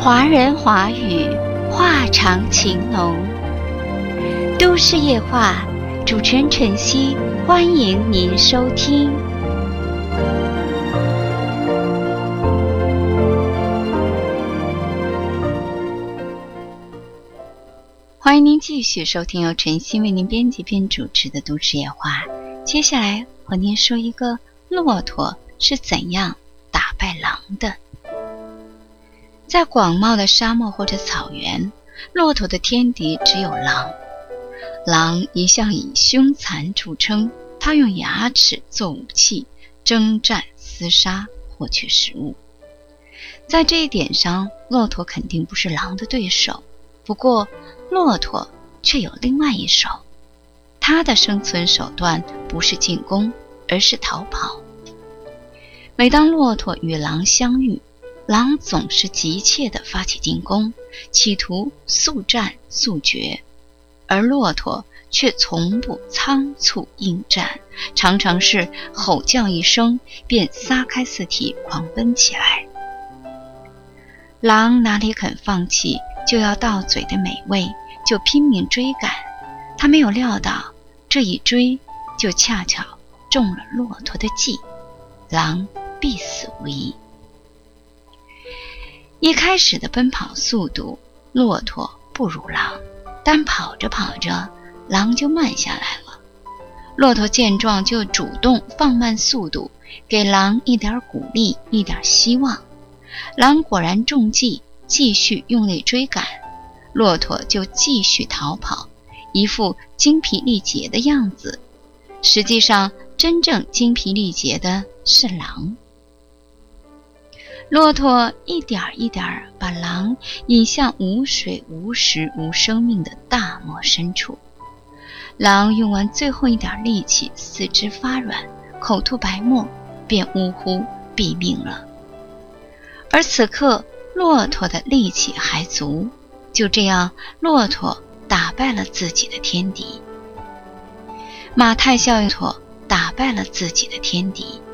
华人华语，话长情浓。都市夜话，主持人晨曦，欢迎您收听。欢迎您继续收听由晨曦为您编辑并主持的都市夜话。接下来和您说一个骆驼是怎样打败狼的。在广袤的沙漠或者草原，骆驼的天敌只有狼。狼一向以凶残著称，它用牙齿做武器，征战厮杀，获取食物。在这一点上，骆驼肯定不是狼的对手。不过，骆驼却有另外一手，它的生存手段不是进攻，而是逃跑。每当骆驼与狼相遇，狼总是急切地发起进攻，企图速战速决，而骆驼却从不仓促应战，常常是吼叫一声便撒开四蹄狂奔起来。狼哪里肯放弃就要到嘴的美味，就拼命追赶。他没有料到这一追就恰巧中了骆驼的计，狼必死无疑。一开始的奔跑速度，骆驼不如狼，但跑着跑着，狼就慢下来了。骆驼见状就主动放慢速度，给狼一点鼓励，一点希望。狼果然中计，继续用力追赶，骆驼就继续逃跑，一副精疲力竭的样子。实际上，真正精疲力竭的是狼。骆驼一点一点把狼引向无水无食无生命的大漠深处。狼用完最后一点力气，四肢发软，口吐白沫，便呜呼毙命了。而此刻骆驼的力气还足，就这样骆驼打败了自己的天敌。马太效应，骆驼打败了自己的天敌。